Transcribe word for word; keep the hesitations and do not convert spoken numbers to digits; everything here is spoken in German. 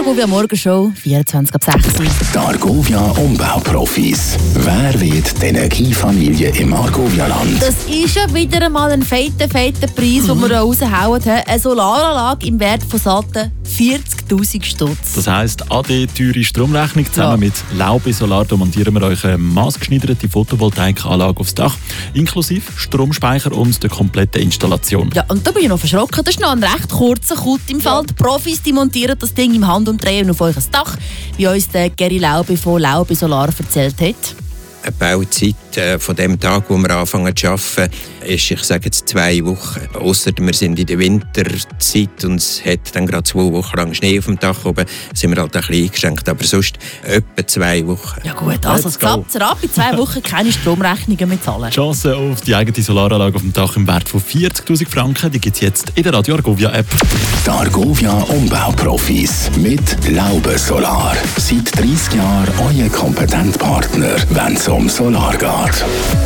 Argovia Morgenshow, vierundzwanzig ab sechs. Die Argovia Umbauprofis. Wer wird die Energiefamilie im Argovia-Land? Das ist ja wieder einmal ein fetter, fetter Preis, den wir hier raushauen. Eine Solaranlage im Wert von satten vierzigtausend Stutz. Das heisst, A D teure Stromrechnung. Zusammen ja. mit Laube Solar montieren wir euch eine maßgeschneiderte Photovoltaikanlage aufs Dach, inklusive Stromspeicher und der kompletten Installation. Ja, und da bin ich noch verschrocken. Das ist noch ein recht kurzer Cut im Fall. Ja. Die Profis die montieren das Ding im Handumdrehen auf euch Dach, wie uns der Geri Laube von Laube Solar erzählt hat. Eine Bauzeit äh, von dem Tag, wo wir anfangen zu arbeiten, ist, ich sage jetzt, zwei Wochen. Ausser wir sind in der Winterzeit und es hat dann gerade zwei Wochen lang Schnee auf dem Dach oben, sind wir halt ein bisschen eingeschränkt. Aber sonst etwa zwei Wochen. Ja gut, also es klappt ab. In zwei Wochen keine Stromrechnungen mehr zahlen. Die Chance auf die eigene Solaranlage auf dem Dach im Wert von vierzigtausend Franken, die gibt es jetzt in der Radio Argovia App. Die Argovia Umbauprofis mit Laube Solar. Seit dreissig Jahren euer kompetenter Partner, wenn es um Solar geht.